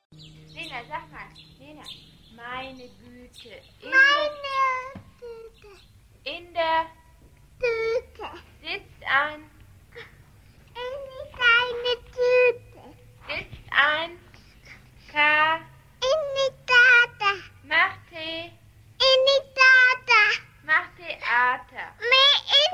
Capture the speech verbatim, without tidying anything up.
Lena, sag mal, Lena, meine Güte. In Meine Tüte. In der Tüte. sitzt ein, In deine Tüte. sitzt ein, K, In die Tata. macht Tee, In die Tata. macht Theater. Mir